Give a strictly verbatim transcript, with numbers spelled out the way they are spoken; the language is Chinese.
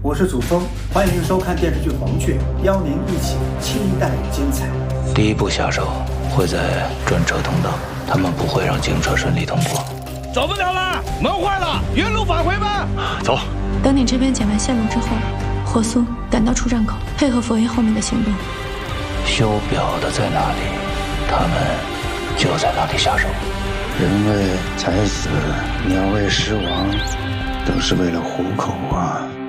我是祖峰，欢迎收看电视剧《黄雀》，邀您一起期待精彩。 第一步下手会在专车通道，他们不会让警车顺利通过。 走不了了，门坏了，原路返回吧。 走。 等你这边捡完线路之后，火速赶到出站口，配合佛爷后面的行动。 修表的在哪里，他们就在哪里下手。 人为财死，鸟为食亡，都是为了糊口啊。